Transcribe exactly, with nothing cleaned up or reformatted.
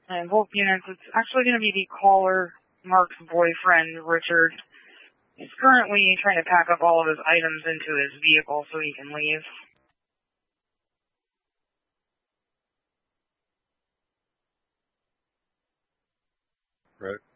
And both units, it's actually going to be the caller, Mark's boyfriend, Richard. He's currently trying to pack up all of his items into his vehicle so he can leave. Right.